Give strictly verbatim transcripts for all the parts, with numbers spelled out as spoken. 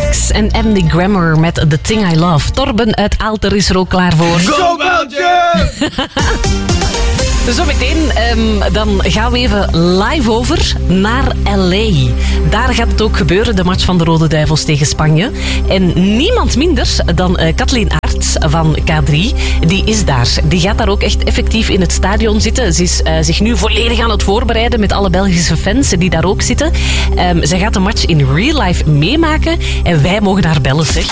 Max en Andy Grammer met The Thing I Love. Torben uit Aalter is er ook klaar voor. Go Belgium! Zometeen, um, dan gaan we even live over naar L A. Daar gaat het ook gebeuren, de match van de Rode Duivels tegen Spanje. En niemand minder dan uh, Kathleen Aerts van K drie, die is daar. Die gaat daar ook echt effectief in het stadion zitten. Ze is uh, zich nu volledig aan het voorbereiden met alle Belgische fans die daar ook zitten. Um, ze gaat de match in real life meemaken en wij mogen haar bellen, zeg.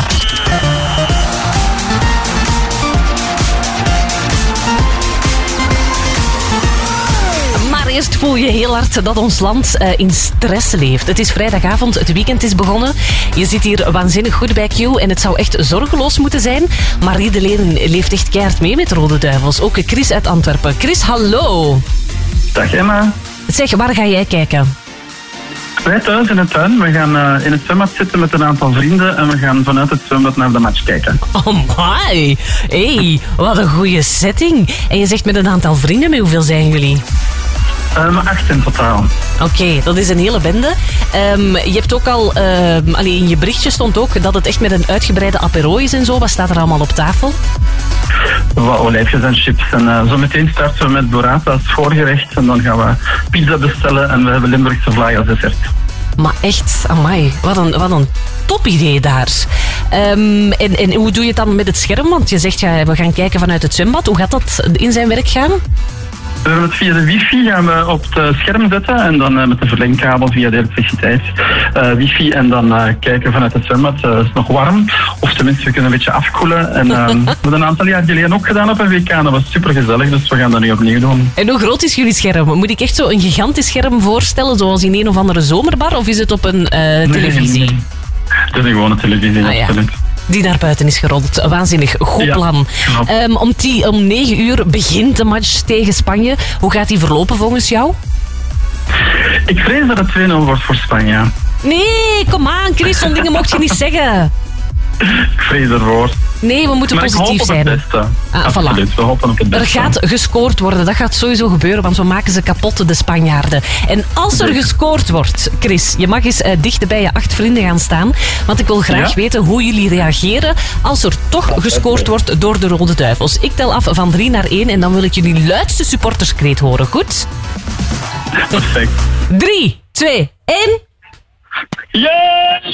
Eerst voel je heel hard dat ons land uh, in stress leeft. Het is vrijdagavond, het weekend is begonnen. Je zit hier waanzinnig goed bij Q en het zou echt zorgeloos moeten zijn. Marie de Leeuwen leeft echt keihard mee met Rode Duivels. Ook Chris uit Antwerpen. Chris, hallo. Dag Emma. Zeg, waar ga jij kijken? Wij thuis in het tuin. We gaan uh, in het zwembad zitten met een aantal vrienden en we gaan vanuit het zwembad naar de match kijken. Oh my. Hey, wat een goede setting. En je zegt met een aantal vrienden, met hoeveel zijn jullie? Um, acht in totaal. Oké, okay, dat is een hele bende. Um, je hebt ook al, um, allee, in je berichtje stond ook dat het echt met een uitgebreide apero is en zo. Wat staat er allemaal op tafel? Wat olijfjes en chips. En uh, zo meteen starten we met burrata als voorgerecht. En dan gaan we pizza bestellen en we hebben Limburgse vlaai als dessert. Maar echt, amai, wat een, wat een top idee daar. Um, en, en hoe doe je het dan met het scherm? Want je zegt, ja, we gaan kijken vanuit het zwembad. Hoe gaat dat in zijn werk gaan? We hebben het via de wifi gaan we op het scherm zetten en dan uh, met de verlengkabel via de elektriciteit uh, wifi en dan uh, kijken vanuit het zwembad. Uh, het is nog warm, of tenminste we kunnen een beetje afkoelen. En uh, we hebben een aantal jaar geleden ook gedaan op een W K en dat was super gezellig, dus we gaan dat nu opnieuw doen. En hoe groot is jullie scherm? Moet ik echt zo een gigantisch scherm voorstellen, zoals in een of andere zomerbar, of is het op een uh, televisie? Nee, nee. Het is een gewone televisie, ah, absoluut. Ja. Die naar buiten is gerold. Waanzinnig goed ja, plan. Um, om, die, om negen uur begint de match tegen Spanje. Hoe gaat die verlopen volgens jou? Ik vrees dat het twee nul wordt voor Spanje. Nee, kom aan Chris, zo'n dingen mocht je niet zeggen. Ik vrees ervoor. Nee, we moeten maar positief zijn. Maar ik hoop op het beste. Ah, Absoluut, voilà. we hopen op het beste. Er gaat gescoord worden, dat gaat sowieso gebeuren, want we maken ze kapot, de Spanjaarden. En als er gescoord wordt, Chris, je mag eens uh, dicht bij je acht vrienden gaan staan, want ik wil graag ja? weten hoe jullie reageren als er toch gescoord wordt door de Rode Duivels. Ik tel af van drie naar één en dan wil ik jullie luidste supporterskreet horen, goed? Perfect. Drie, twee, één... Yes!